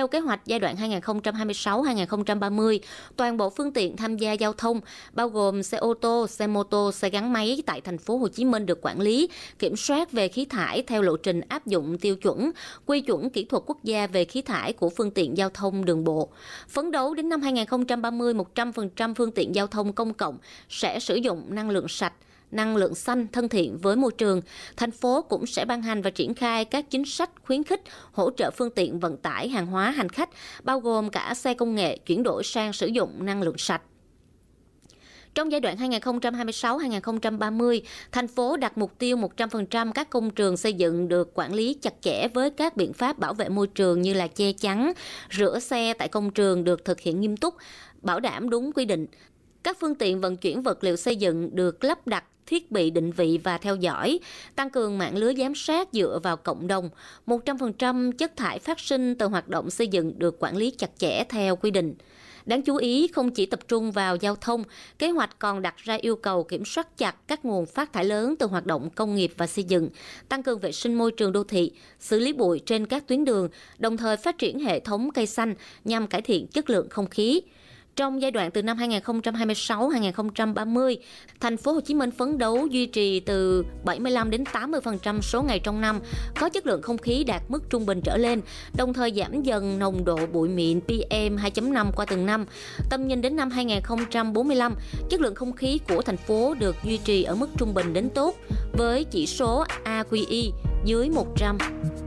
Theo kế hoạch giai đoạn 2026-2030, toàn bộ phương tiện tham gia giao thông, bao gồm xe ô tô, xe mô tô, xe gắn máy tại thành phố Hồ Chí Minh được quản lý, kiểm soát về khí thải theo lộ trình áp dụng tiêu chuẩn, quy chuẩn kỹ thuật quốc gia về khí thải của phương tiện giao thông đường bộ. Phấn đấu đến năm 2030, 100% phương tiện giao thông công cộng sẽ sử dụng năng lượng sạch, năng lượng xanh thân thiện với môi trường. Thành phố cũng sẽ ban hành và triển khai các chính sách khuyến khích hỗ trợ phương tiện vận tải hàng hóa hành khách, bao gồm cả xe công nghệ chuyển đổi sang sử dụng năng lượng sạch. Trong giai đoạn 2026-2030, thành phố đặt mục tiêu 100% các công trường xây dựng được quản lý chặt chẽ với các biện pháp bảo vệ môi trường như là che chắn, rửa xe tại công trường được thực hiện nghiêm túc, bảo đảm đúng quy định. Các phương tiện vận chuyển vật liệu xây dựng được lắp đặt thiết bị định vị và theo dõi, tăng cường mạng lưới giám sát dựa vào cộng đồng. 100% chất thải phát sinh từ hoạt động xây dựng được quản lý chặt chẽ theo quy định. Đáng chú ý, không chỉ tập trung vào giao thông, kế hoạch còn đặt ra yêu cầu kiểm soát chặt các nguồn phát thải lớn từ hoạt động công nghiệp và xây dựng, tăng cường vệ sinh môi trường đô thị, xử lý bụi trên các tuyến đường, đồng thời phát triển hệ thống cây xanh nhằm cải thiện chất lượng không khí. Trong giai đoạn từ năm 2026-2030, thành phố Hồ Chí Minh phấn đấu duy trì từ 75 đến 80% số ngày trong năm có chất lượng không khí đạt mức trung bình trở lên, đồng thời giảm dần nồng độ bụi mịn PM 2.5 qua từng năm. Tầm nhìn đến năm 2045, chất lượng không khí của thành phố được duy trì ở mức trung bình đến tốt với chỉ số AQI dưới 100.